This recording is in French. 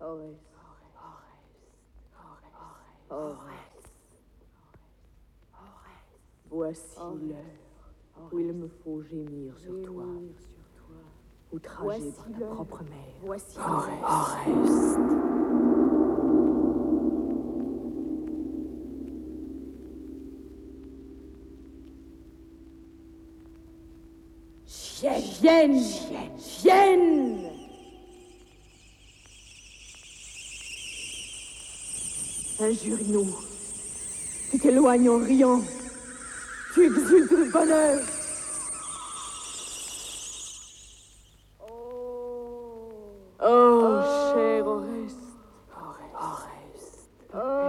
Voici l'heure où il me faut gémir sur toi, outragé par ta propre mère. Voici Oreste. Chienne! Injurie-nous. Tu t'éloignes en riant. Tu exultes de bonheur.